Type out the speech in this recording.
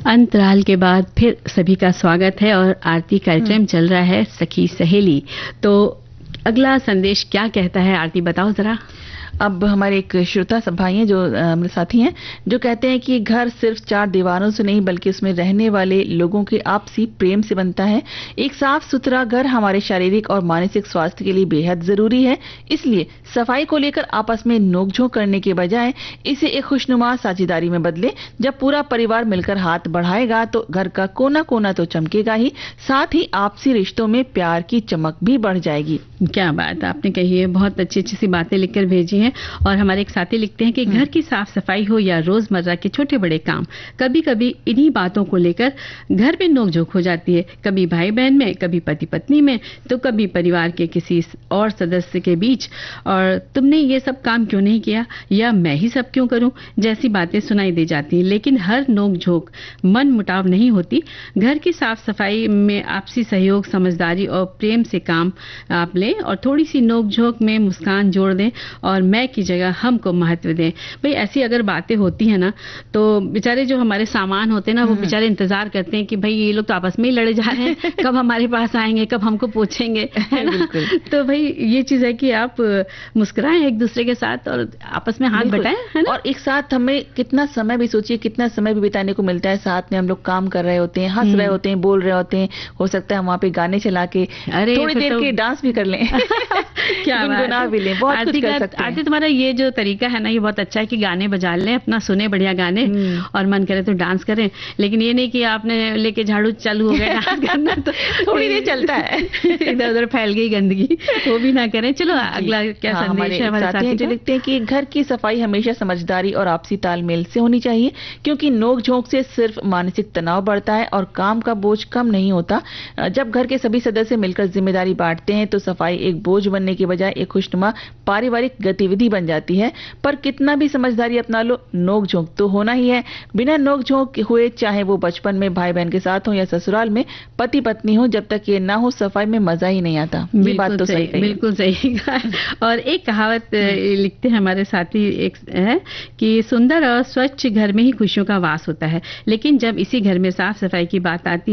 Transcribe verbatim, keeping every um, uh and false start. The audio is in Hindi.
अंतराल के बाद फिर सभी का स्वागत है और आरती कार्यक्रम चल रहा है सखी सहेली। तो अगला संदेश क्या कहता है आरती, बताओ जरा। अब हमारे एक श्रोता सब भाई हैं जो मेरे साथी हैं, जो कहते हैं कि घर सिर्फ चार दीवारों से नहीं बल्कि उसमें रहने वाले लोगों के आपसी प्रेम से बनता है। एक साफ सुथरा घर हमारे शारीरिक और मानसिक स्वास्थ्य के लिए बेहद जरूरी है। इसलिए सफाई को लेकर आपस में नोकझोंक करने के बजाय इसे एक खुशनुमा साझेदारी में बदले। जब पूरा परिवार मिलकर हाथ बढ़ाएगा तो घर का कोना कोना तो चमकेगा ही, साथ ही आपसी रिश्तों में प्यार की चमक भी बढ़ जाएगी। क्या बात आपने कही है, बहुत अच्छी अच्छी सी बातें लिखकर भेजी हैं। और हमारे एक साथी लिखते हैं कि घर की साफ सफाई हो या रोजमर्रा के छोटे बड़े काम, कभी कभी इन्हीं बातों को लेकर घर में नोकझोंक हो जाती है। कभी भाई बहन में, कभी पति पत्नी में, तो कभी परिवार के किसी और सदस्य के बीच। और तुमने ये सब काम क्यों नहीं किया, या मैं ही सब क्यों करूं, जैसी बातें सुनाई दे जाती हैं। लेकिन हर नोकझोंक मन मुटाव नहीं होती। घर की साफ सफाई में आपसी सहयोग, समझदारी और प्रेम से काम आप लें और थोड़ी सी नोकझोंक में मुस्कान जोड़ दें और मैं की जगह हमको महत्व दें। भाई ऐसी अगर बातें होती है ना, तो बेचारे जो हमारे सामान होते हैं ना, वो बेचारे इंतजार करते हैं कि भाई ये लोग तो आपस में ही लड़े जा रहे हैं, कब हमारे पास आएंगे, कब हमको पूछेंगे, है ना? तो भाई ये चीज है कि आप मुस्कुराएं एक दूसरे के साथ और आपस में हाथ बटाएं, है ना? और एक साथ हमें कितना समय भी, सोचिए कितना समय भी बिताने को मिलता है। साथ में हम लोग काम कर रहे होते हैं, हंस रहे होते हैं, बोल रहे होते हैं। हो सकता है हम वहाँ पे गाने चला के थोड़ी देर तो... के डांस भी कर लें, क्या गुनगुना भी लें, बहुत कुछ कर सकते हैं। आरती तुम्हारा ये जो तरीका है ना, ये बहुत अच्छा है कि गाने बजा लें, अपना सुने बढ़िया गाने और मन करे तो डांस करें। लेकिन ये नहीं कि आपने लेके झाड़ू चालू हो गया डांस करना, तो थोड़ी देर चलता है, इधर उधर फैल गई गंदगी, वो भी ना करें। चलो अगला क्या हाँ, संदेश है हमारे साथी जो लिखते हैं कि घर की सफाई हमेशा समझदारी और आपसी तालमेल से होनी चाहिए, क्योंकि नोक झोंक से सिर्फ मानसिक तनाव बढ़ता है और काम का बोझ कम नहीं होता। जब घर के सभी सदस्य मिलकर जिम्मेदारी बांटते हैं तो सफाई एक बोझ बनने के बजाय एक खुशनुमा पारिवारिक गतिविधि बन जाती है। पर कितना भी समझदारी अपना लो, नोक झोंक तो होना ही है। बिना नोक झोंक हुए, चाहे वो बचपन में भाई बहन के साथ हो या ससुराल में पति पत्नी हो, जब तक ये ना हो सफाई में मजा ही नहीं आता। ये बात तो सही है, बिल्कुल सही। और एक कहावत लिखते हैं हमारे साथी एक है कि सुंदर और स्वच्छ घर में ही खुशियों का वास होता है, लेकिन जब इसी घर में साफ सफाई की बात आती